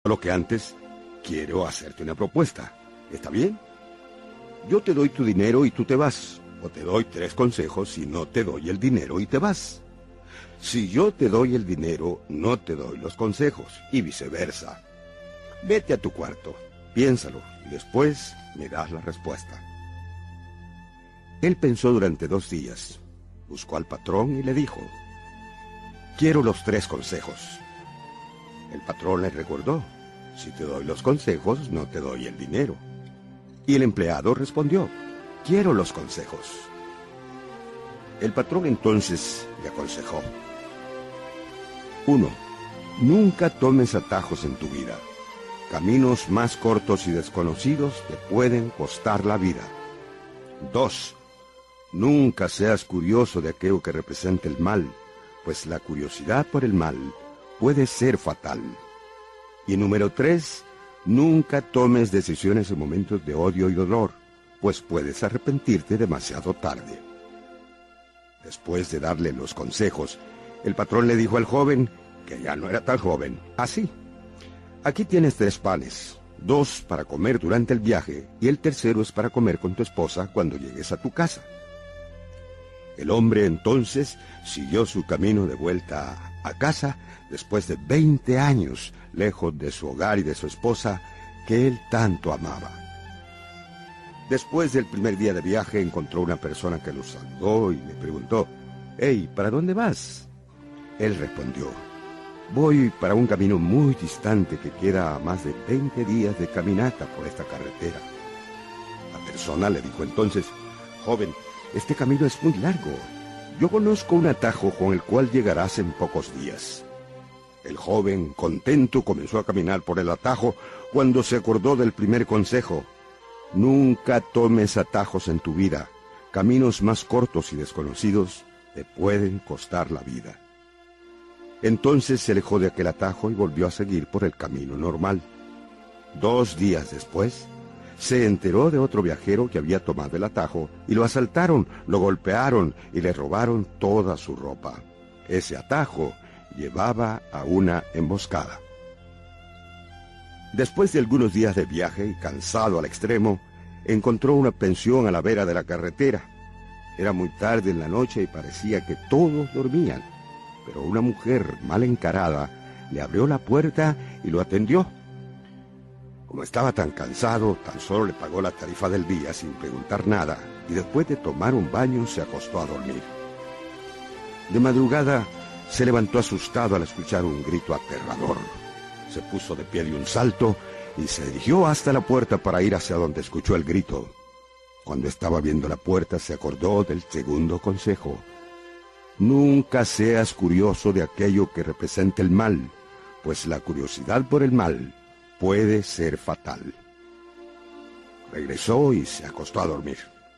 Lo que antes, quiero hacerte una propuesta. ¿Está bien? Yo te doy tu dinero y tú te vas. O te doy 3 consejos y no te doy el dinero y te vas. Si yo te doy el dinero, no te doy los consejos. Y viceversa. Vete a tu cuarto, piénsalo y después me das la respuesta. Él pensó durante 2 días. Buscó al patrón y le dijo: quiero los 3 consejos. El patrón le recordó: si te doy los consejos, no te doy el dinero. Y el empleado respondió: quiero los consejos. El patrón entonces le aconsejó: 1. Nunca tomes atajos en tu vida. Caminos más cortos y desconocidos te pueden costar la vida. 2. Nunca seas curioso de aquello que representa el mal, pues la curiosidad por el mal puede ser fatal. Y número 3, nunca tomes decisiones en momentos de odio y dolor, pues puedes arrepentirte demasiado tarde. Después de darle los consejos, el patrón le dijo al joven, que ya no era tan joven, así: aquí tienes 3 panes, 2 para comer durante el viaje, y el tercero es para comer con tu esposa cuando llegues a tu casa. El hombre entonces siguió su camino de vuelta a casa, después de 20 años, lejos de su hogar y de su esposa, que él tanto amaba. Después del primer día de viaje, encontró una persona que lo saludó y le preguntó: «Hey, ¿para dónde vas?». Él respondió: «Voy para un camino muy distante que queda a más de 20 días de caminata por esta carretera». La persona le dijo entonces: «Joven, este camino es muy largo. Yo conozco un atajo con el cual llegarás en pocos días». El joven, contento, comenzó a caminar por el atajo cuando se acordó del primer consejo: nunca tomes atajos en tu vida. Caminos más cortos y desconocidos te pueden costar la vida. Entonces se alejó de aquel atajo y volvió a seguir por el camino normal. 2 días después, se enteró de otro viajero que había tomado el atajo y lo asaltaron, lo golpearon y le robaron toda su ropa. Ese atajo llevaba a una emboscada. Después de algunos días de viaje y cansado al extremo, encontró una pensión a la vera de la carretera. Era muy tarde en la noche y parecía que todos dormían, pero una mujer mal encarada le abrió la puerta y lo atendió. Como estaba tan cansado, tan solo le pagó la tarifa del día sin preguntar nada, y después de tomar un baño se acostó a dormir. De madrugada se levantó asustado al escuchar un grito aterrador. Se puso de pie de un salto y se dirigió hasta la puerta para ir hacia donde escuchó el grito. Cuando estaba viendo la puerta se acordó del segundo consejo: nunca seas curioso de aquello que representa el mal, pues la curiosidad por el mal puede ser fatal. Regresó y se acostó a dormir.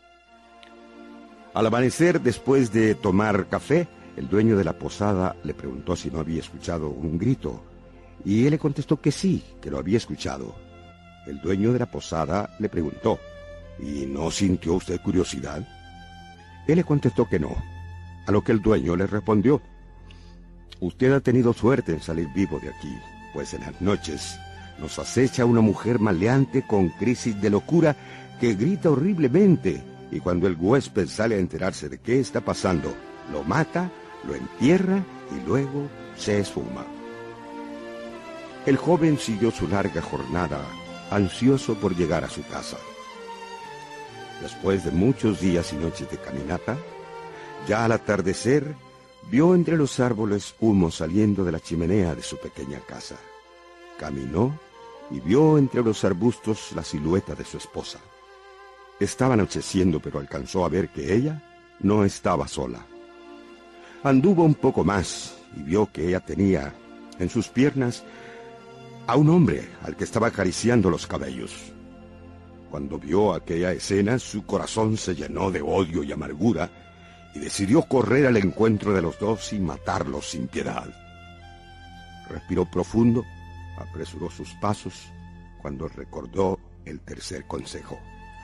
Al amanecer, después de tomar café, el dueño de la posada le preguntó si no había escuchado un grito, y él le contestó que sí, que lo había escuchado. El dueño de la posada le preguntó: ¿y no sintió usted curiosidad? Él le contestó que no, a lo que el dueño le respondió: usted ha tenido suerte en salir vivo de aquí, pues en las noches nos acecha una mujer maleante con crisis de locura que grita horriblemente, y cuando el huésped sale a enterarse de qué está pasando, lo mata, lo entierra y luego se esfuma. El joven siguió su larga jornada, ansioso por llegar a su casa. Después de muchos días y noches de caminata, ya al atardecer, vio entre los árboles humo saliendo de la chimenea de su pequeña casa. Caminó y vio entre los arbustos la silueta de su esposa. Estaba anocheciendo, pero alcanzó a ver que ella no estaba sola. Anduvo un poco más y vio que ella tenía en sus piernas a un hombre al que estaba acariciando los cabellos. Cuando vio aquella escena, su corazón se llenó de odio y amargura y decidió correr al encuentro de los dos y matarlos sin piedad. Respiró profundo, apresuró sus pasos cuando recordó el tercer consejo: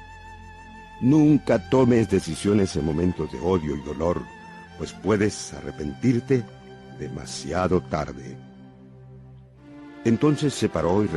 nunca tomes decisiones en momentos de odio y dolor, pues puedes arrepentirte demasiado tarde. Entonces se paró y